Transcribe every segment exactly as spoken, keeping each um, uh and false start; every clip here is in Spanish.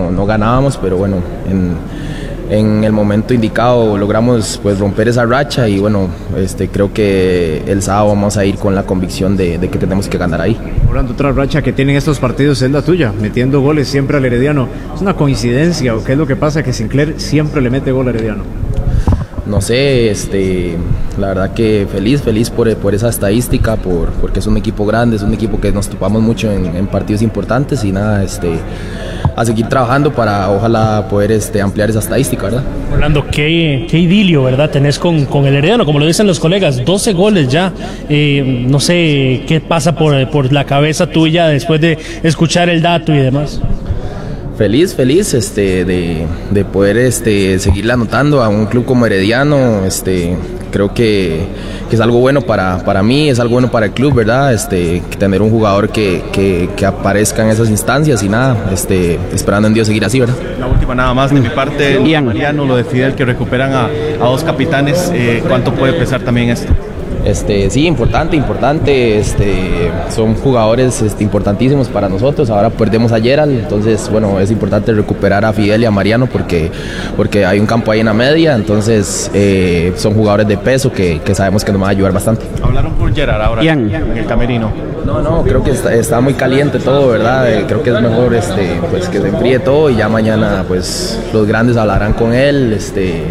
no, no ganábamos, pero bueno, en, en el momento indicado logramos pues romper esa racha y bueno, este, creo que el sábado vamos a ir con la convicción de, de que tenemos que ganar ahí. Hablando, otra racha que tienen estos partidos es la tuya, metiendo goles siempre al Herediano. ¿Es una coincidencia o qué es lo que pasa que Sinclair siempre le mete gol al Herediano? No sé, este, la verdad que feliz, feliz por, por esa estadística, por, porque es un equipo grande, es un equipo que nos topamos mucho en, en partidos importantes y nada, este, a seguir trabajando para ojalá poder este, ampliar esa estadística, ¿verdad? Orlando, qué, qué idilio, ¿verdad? Tenés con, con el Herediano, como lo dicen los colegas, doce goles ya, eh, no sé qué pasa por, por la cabeza tuya después de escuchar el dato y demás. Feliz, feliz este, de, de poder este, seguirle anotando a un club como Herediano. Este, creo que, que es algo bueno para, para mí, es algo bueno para el club, ¿verdad? Este, tener un jugador que, que, que aparezca en esas instancias y nada, este, esperando en Dios seguir así, ¿verdad? La última nada más de mi parte, Mariano, lo de Fidel, que recuperan a, a dos capitanes, eh, ¿cuánto puede pesar también esto? Este, sí, importante, importante, este, son jugadores este, importantísimos para nosotros. Ahora perdemos a Gerald, entonces bueno, es importante recuperar a Fidel y a Mariano porque, porque hay un campo ahí en la media, entonces eh, son jugadores de peso que, que sabemos que nos van a ayudar bastante. Hablaron por Gerald ahora Ian. En el camerino. No, no, creo que está, está muy caliente todo, ¿verdad? Eh, creo que es mejor este, pues, que se enfríe todo y ya mañana pues los grandes hablarán con él. Este,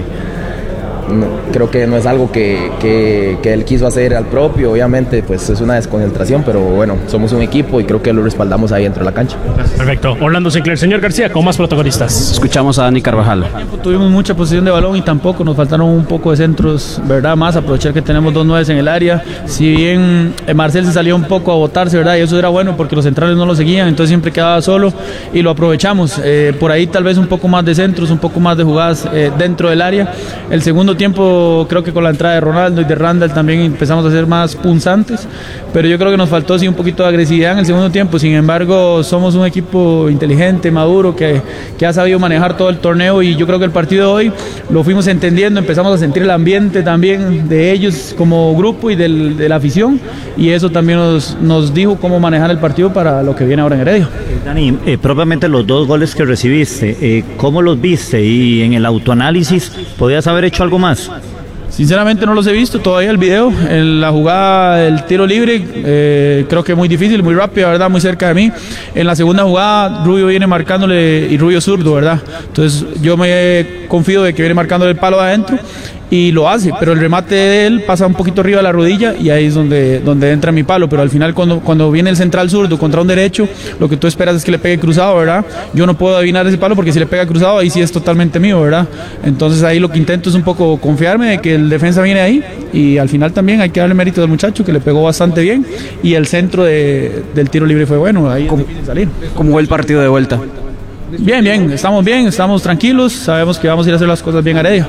No, creo que no es algo que, que, que él quiso hacer al propio, obviamente pues es una desconcentración, pero bueno, somos un equipo y creo que lo respaldamos ahí dentro de la cancha. Perfecto. Orlando Sinclair. Señor García, con más protagonistas. Escuchamos a Dani Carvajal. Tuvimos mucha posición de balón y tampoco nos faltaron un poco de centros, ¿verdad? Más aprovechar que tenemos dos nueves en el área. Si bien Marcel se salió un poco a botarse, ¿verdad? Y eso era bueno porque los centrales no lo seguían, entonces siempre quedaba solo y lo aprovechamos. Eh, por ahí tal vez un poco más de centros, un poco más de jugadas eh, dentro del área. El segundo tiempo creo que con la entrada de Ronaldo y de Randall también empezamos a ser más punzantes, pero yo creo que nos faltó sí un poquito de agresividad en el segundo tiempo. Sin embargo, somos un equipo inteligente, maduro, que, que ha sabido manejar todo el torneo y yo creo que el partido de hoy lo fuimos entendiendo, empezamos a sentir el ambiente también de ellos como grupo y del, de la afición, y eso también nos, nos dijo cómo manejar el partido para lo que viene ahora en Heredia. Dani, eh, propiamente los dos goles que recibiste, eh, ¿cómo los viste? Y en el autoanálisis, ¿podías haber hecho algo más? Sinceramente no los he visto todavía el video. En la jugada del tiro libre eh, creo que muy difícil, muy rápida, ¿verdad? Muy cerca de mí. En la segunda jugada Rubio viene marcándole, y Rubio zurdo, ¿verdad? Entonces yo me confío de que viene marcándole el palo de adentro y lo hace, pero el remate de él pasa un poquito arriba de la rodilla y ahí es donde, donde entra mi palo. Pero al final cuando, cuando viene el central zurdo contra un derecho, lo que tú esperas es que le pegue cruzado, ¿verdad? Yo no puedo adivinar ese palo porque si le pega cruzado ahí sí es totalmente mío, ¿verdad? Entonces ahí lo que intento es un poco confiarme de que el defensa viene ahí, y al final también hay que darle mérito al muchacho que le pegó bastante bien y el centro de, del tiro libre fue bueno, ahí ¿Cómo, es salir. ¿Cómo fue el partido de vuelta? Bien, bien, estamos bien, estamos tranquilos, sabemos que vamos a ir a hacer las cosas bien a Heredia.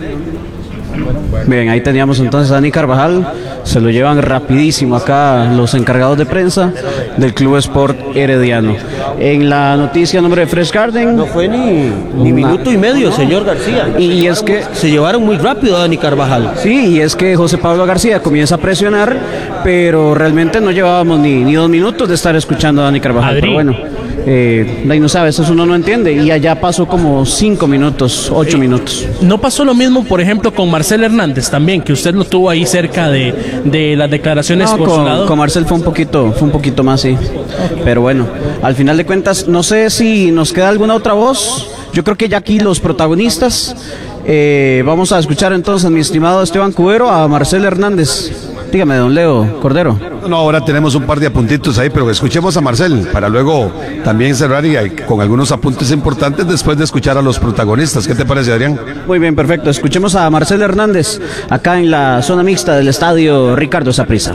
Bien, ahí teníamos entonces a Dani Carvajal, se lo llevan rapidísimo acá los encargados de prensa del Club Sport Herediano. En la noticia nombre de Fresh Garden... No fue ni, ni minuto y medio, señor García. Y, y es que... Se llevaron muy rápido a Dani Carvajal. Sí, y es que José Pablo García comienza a presionar, pero realmente no llevábamos ni, ni dos minutos de estar escuchando a Dani Carvajal. Adri. Pero bueno, eh, ahí no sabe, eso uno no entiende, y allá pasó como cinco minutos, ocho minutos. ¿No pasó lo mismo, por ejemplo, con Marcel Hernández también, que usted lo tuvo ahí cerca de, de las declaraciones No, por su con, lado? con Marcel fue un poquito, fue un poquito más, sí. Pero bueno, al final de cuentas, no sé si nos queda alguna otra voz. Yo creo que ya aquí los protagonistas, eh, vamos a escuchar entonces, mi estimado Esteban Cubero, a Marcel Hernández. Dígame, don Leo Cordero. No, ahora tenemos un par de apuntitos ahí, pero escuchemos a Marcel para luego también cerrar y con algunos apuntes importantes después de escuchar a los protagonistas. ¿Qué te parece, Adrián? Muy bien, perfecto. Escuchemos a Marcel Hernández acá en la zona mixta del estadio Ricardo Saprissa.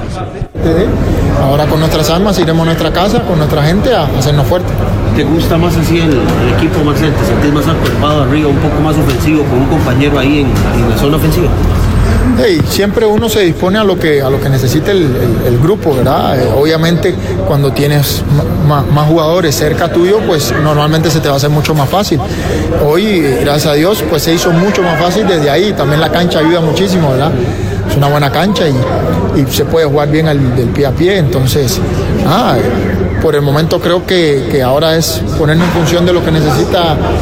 Ahora con nuestras armas iremos a nuestra casa, con nuestra gente, a hacernos fuertes. ¿Te gusta más así el, el equipo, Marcel? ¿Te sentís más acuerpado arriba, un poco más ofensivo, con un compañero ahí en, en la zona ofensiva? Hey, siempre uno se dispone a lo que a lo que necesite el, el, el grupo, ¿verdad? Eh, obviamente cuando tienes más jugadores cerca tuyo, pues normalmente se te va a hacer mucho más fácil. Hoy, gracias a Dios, pues se hizo mucho más fácil desde ahí. También la cancha ayuda muchísimo, ¿verdad? Es una buena cancha y, y se puede jugar bien al, del pie a pie. Entonces, ah, por el momento creo que, que ahora es ponernos en función de lo que necesita